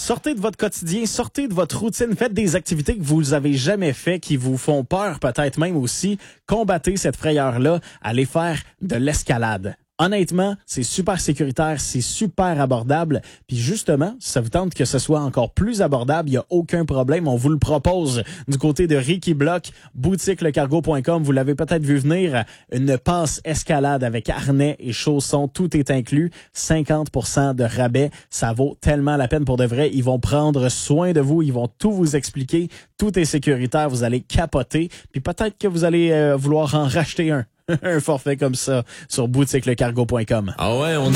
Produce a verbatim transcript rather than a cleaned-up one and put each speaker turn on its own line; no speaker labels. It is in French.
Sortez de votre quotidien, sortez de votre routine, faites des activités que vous avez jamais fait, qui vous font peur peut-être même aussi. Combattez cette frayeur-là, allez faire de l'escalade. Honnêtement, c'est super sécuritaire, c'est super abordable. Puis justement, si ça vous tente que ce soit encore plus abordable, il n'y a aucun problème. On vous le propose du côté de Ricky Block, boutique le cargo point com. Vous l'avez peut-être vu venir, une passe escalade avec harnais et chaussons. Tout est inclus. cinquante pour cent de rabais. Ça vaut tellement la peine pour de vrai. Ils vont prendre soin de vous. Ils vont tout vous expliquer. Tout est sécuritaire. Vous allez capoter. Puis peut-être que vous allez euh, vouloir en racheter un. Un forfait comme ça sur boutique le cargo point com.
Ah ouais, on